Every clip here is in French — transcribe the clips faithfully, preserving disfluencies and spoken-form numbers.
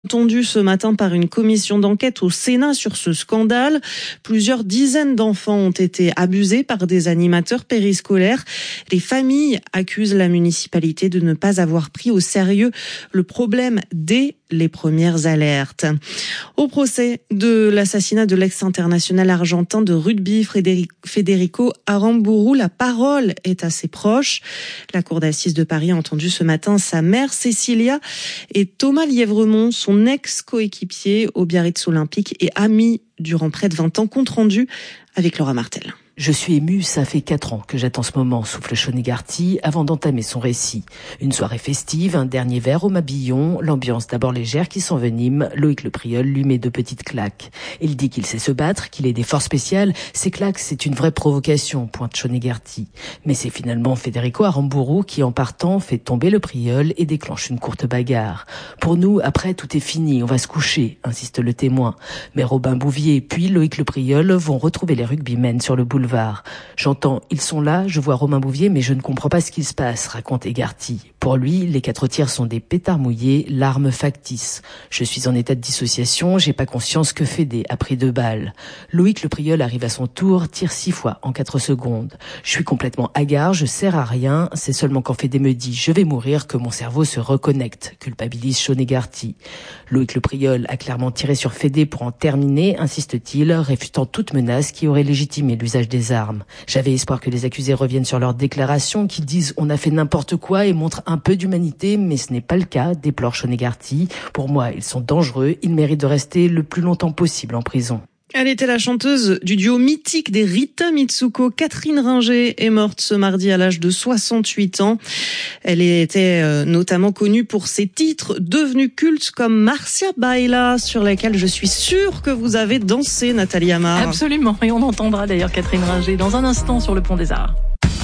Entendu ce matin par une commission d'enquête au Sénat sur ce scandale. Plusieurs dizaines d'enfants ont été abusés par des animateurs périscolaires. Les familles accusent la municipalité de ne pas avoir pris au sérieux le problème dès les premières alertes. Au procès de l'assassinat de l'ex-international argentin de rugby Federico Aramburu, la parole est assez proche. La cour d'assises de Paris a entendu ce matin sa mère Cécilia et Thomas Lièvremont, son ex-coéquipier au Biarritz Olympique et ami durant près de vingt ans, compte rendu avec Laura Martel. Je suis émue, ça fait quatre ans que j'attends ce moment, souffle Chonégarty, avant d'entamer son récit. Une soirée festive, un dernier verre au Mabillon, l'ambiance d'abord légère qui s'envenime, Loïc Le Priol lui met de petites claques. Il dit qu'il sait se battre, qu'il est des forces spéciales, ces claques c'est une vraie provocation, pointe Chonégarty. Mais c'est finalement Federico Aramburu qui en partant fait tomber Le Priol et déclenche une courte bagarre. Pour nous, après tout est fini, on va se coucher, insiste le témoin. Mais Robin Bouvier puis Loïc Le Priol vont retrouver les rugbymen sur le boulevard. J'entends, ils sont là, je vois Romain Bouvier, mais je ne comprends pas ce qu'il se passe, raconte Egarty. Pour lui, les quatre tiers sont des pétards mouillés, l'arme factice. Je suis en état de dissociation, j'ai pas conscience que Fédé a pris deux balles. Loïc Le Priol arrive à son tour, tire six fois en quatre secondes. Je suis complètement hagard, je sers à rien, c'est seulement quand Fédé me dit je vais mourir que mon cerveau se reconnecte, culpabilise Chonégarty. Loïc Le Priol a clairement tiré sur Fédé pour en terminer, insiste-t-il, réfutant toute menace qui aurait légitimé l'usage des armes. J'avais espoir que les accusés reviennent sur leur déclaration, qu'ils disent on a fait n'importe quoi et montrent un peu d'humanité, mais ce n'est pas le cas, déplore Chonégarty. Pour moi, ils sont dangereux, ils méritent de rester le plus longtemps possible en prison. Elle était la chanteuse du duo mythique des Rita Mitsuko. Catherine Ringer est morte ce mardi à l'âge de soixante-huit ans. Elle était notamment connue pour ses titres devenus cultes comme Marcia Baila, sur lesquels je suis sûre que vous avez dansé, Nathalie Amar. Absolument, et on entendra d'ailleurs Catherine Ringer dans un instant sur le Pont des Arts.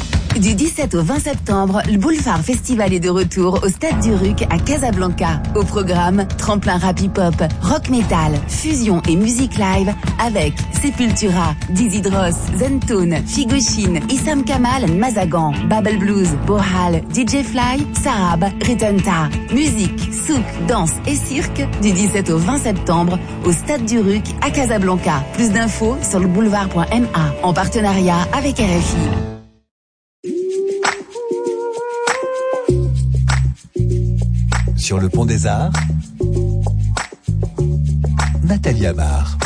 Du dix-sept au vingt septembre, le Boulevard Festival est de retour au Stade du Ruc à Casablanca. Au programme, tremplin rap hip-hop, rock metal, fusion et musique live avec Sepultura, Dizzy Dross, Zentone, Figoshin, Issam Kamal, Mazagan, Babel Blues, Bohal, D J Fly, Sarab, Ritanta. Musique, souk, danse et cirque du dix-sept au vingt septembre au Stade du Ruc à Casablanca. Plus d'infos sur le boulevard point m a en partenariat avec R F I. Sur le Pont des Arts, Nathalie Amar.